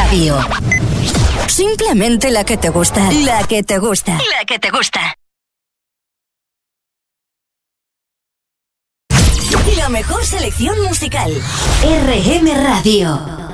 Radio. Simplemente la que te gusta. La que te gusta. La que te gusta. La mejor selección musical. RM Radio.